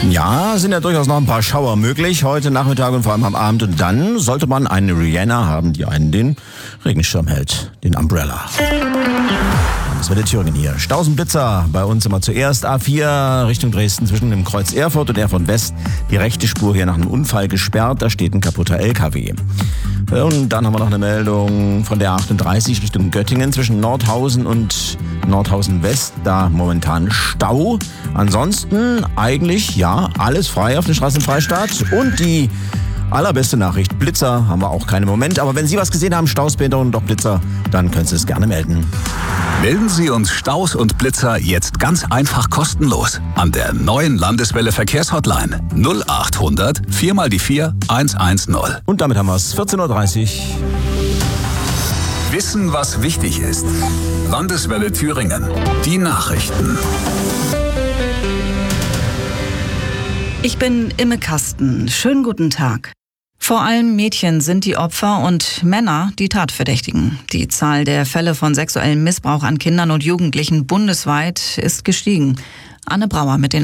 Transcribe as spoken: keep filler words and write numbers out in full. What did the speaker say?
Ja, sind ja durchaus noch ein paar Schauer möglich heute Nachmittag und vor allem am Abend. Und dann sollte man eine Rihanna haben, die einen den Regenschirm hält, den Umbrella. Das war der Thüringen hier. Stausenblitzer bei uns immer zuerst. A vier Richtung Dresden zwischen dem Kreuz Erfurt und Erfurt West. Die rechte Spur hier nach einem Unfall gesperrt. Da steht ein kaputter L K W. Und dann haben wir noch eine Meldung von der achtunddreißig Richtung Göttingen zwischen Nordhausen und Nordhausen West. Da momentan Stau. Ansonsten eigentlich, ja, alles frei auf der Straße im Freistaat. Und die allerbeste Nachricht, Blitzer haben wir auch keine im Moment. Aber wenn Sie was gesehen haben, Staus, Behinderung und doch Blitzer, dann können Sie es gerne melden. Melden Sie uns Staus und Blitzer jetzt ganz einfach kostenlos an der neuen Landeswelle Verkehrshotline null acht hundert vier mal die vier eins eins null. Und damit haben wir es, vierzehn Uhr dreißig. Wissen, was wichtig ist. Landeswelle Thüringen. Die Nachrichten. Ich bin Imme Kasten. Schönen guten Tag. Vor allem Mädchen sind die Opfer und Männer die Tatverdächtigen. Die Zahl der Fälle von sexuellem Missbrauch an Kindern und Jugendlichen bundesweit ist gestiegen. Anne Brauer mit den